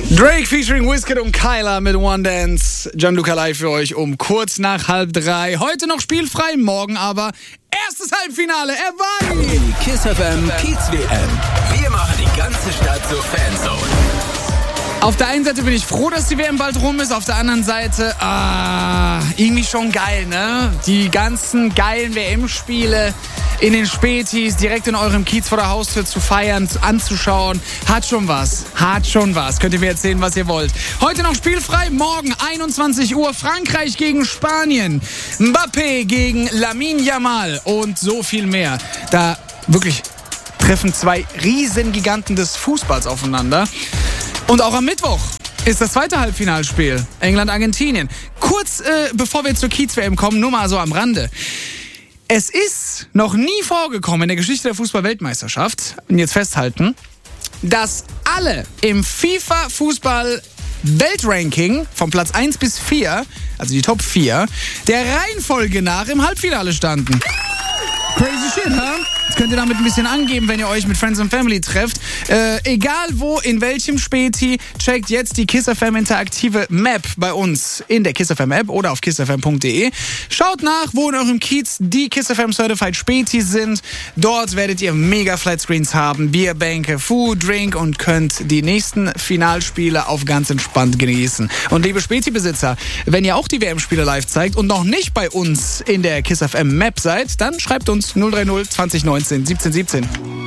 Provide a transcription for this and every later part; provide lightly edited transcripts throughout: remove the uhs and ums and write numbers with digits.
Drake featuring Wizkid und Kyla mit One Dance. Gianluca live für euch um kurz nach 2:30. Heute noch spielfrei, morgen aber erstes Halbfinale. Die KISS FM Kiez WM. Wir machen die ganze Stadt zur Fanzone. Auf der einen Seite bin ich froh, dass die WM bald rum ist. Auf der anderen Seite, irgendwie schon geil, ne? Die ganzen geilen WM-Spiele in den Spätis, direkt in eurem Kiez vor der Haustür zu feiern, anzuschauen. Hat schon was. Könnt ihr mir erzählen, was ihr wollt. Heute noch spielfrei, morgen 21 Uhr Frankreich gegen Spanien. Mbappé gegen Lamine Yamal und so viel mehr. Da wirklich treffen zwei Riesengiganten des Fußballs aufeinander. Und auch am Mittwoch ist das zweite Halbfinalspiel. England-Argentinien. Kurz bevor wir zur Kiez-WM kommen, nur mal so am Rande. Es ist noch nie vorgekommen in der Geschichte der Fußball-Weltmeisterschaft, und jetzt festhalten, dass alle im FIFA-Fußball-Weltranking vom Platz 1 bis 4, also die Top 4, der Reihenfolge nach im Halbfinale standen. Crazy shit, huh? Das könnt ihr damit ein bisschen angeben, wenn ihr euch mit Friends and Family trefft. Egal wo, in welchem Späti, checkt jetzt die KISS FM interaktive Map bei uns in der KISS FM App oder auf kissfm.de. Schaut nach, wo in eurem Kiez die KISS FM Certified Spätis sind. Dort werdet ihr mega Flatscreens haben, Bierbänke, Food, Drink und könnt die nächsten Finalspiele auf ganz entspannt genießen. Und liebe Späti-Besitzer, wenn ihr auch die WM-Spiele live zeigt und noch nicht bei uns in der KISS FM Map seid, dann schreibt uns 030 2019 1717.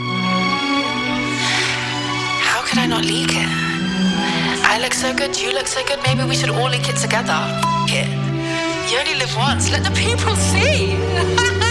How could I not leak it? I look so good, you look so good, maybe we should all leak it together. You only live once, let the people see.